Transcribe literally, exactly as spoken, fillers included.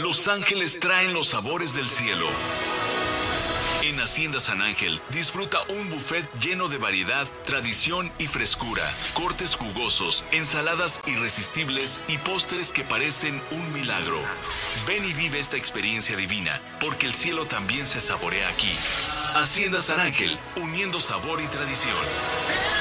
Los ángeles traen los sabores del cielo. En Hacienda San Ángel, disfruta un buffet lleno de variedad, tradición y frescura, cortes jugosos, ensaladas irresistibles y postres que parecen un milagro. Ven y vive esta experiencia divina, porque el cielo también se saborea aquí. Hacienda San Ángel, uniendo sabor y tradición.